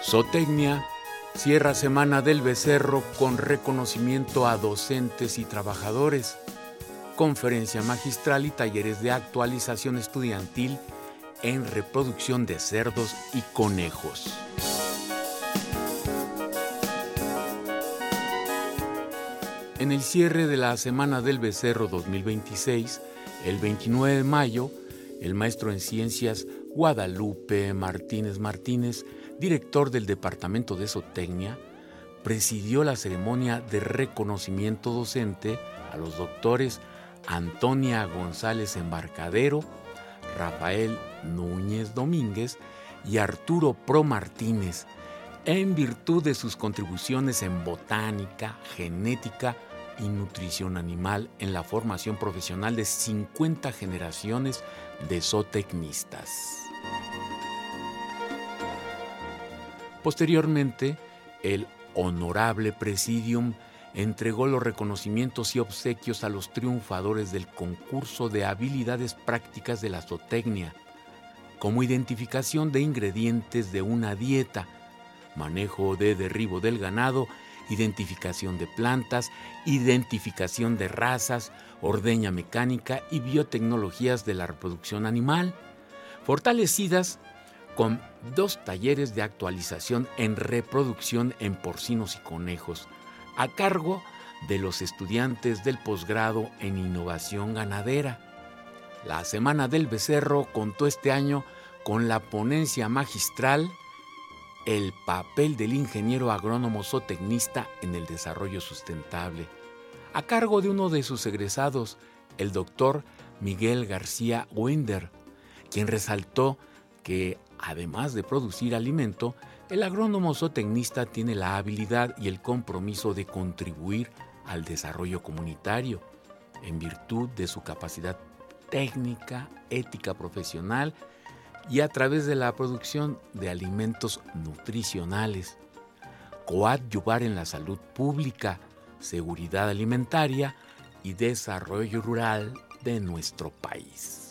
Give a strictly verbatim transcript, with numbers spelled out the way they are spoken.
Zootecnia cierra Semana del Becerro con reconocimiento a docentes y trabajadores, conferencia magistral y talleres de actualización estudiantil en reproducción de cerdos y conejos. En el cierre de la Semana del Becerro dos mil veintiséis, el veintinueve de mayo, el maestro en ciencias Guadalupe Martínez Martínez, director del Departamento de Zootecnia, presidió la ceremonia de reconocimiento docente a los doctores Antonia González Embarcadero, Rafael Núñez Domínguez y Arturo Pro Martínez, en virtud de sus contribuciones en botánica, genética y nutrición animal en la formación profesional de cincuenta generaciones de zootecnistas. Posteriormente, el Honorable Presidium entregó los reconocimientos y obsequios a los triunfadores del concurso de habilidades prácticas de la zootecnia, como identificación de ingredientes de una dieta, manejo de derribo del ganado, identificación de plantas, identificación de razas, ordeña mecánica y biotecnologías de la reproducción animal, fortalecidas con dos talleres de actualización en reproducción en porcinos y conejos, a cargo de los estudiantes del posgrado en innovación ganadera. La Semana del Becerro contó este año con la ponencia magistral El papel del ingeniero agrónomo zootecnista en el desarrollo sustentable, a cargo de uno de sus egresados, el doctor Miguel García Winder, quien resaltó que, además de producir alimento, el agrónomo zootecnista tiene la habilidad y el compromiso de contribuir al desarrollo comunitario, en virtud de su capacidad técnica, ética profesional y a través de la producción de alimentos nutricionales, coadyuvar en la salud pública, seguridad alimentaria y desarrollo rural de nuestro país.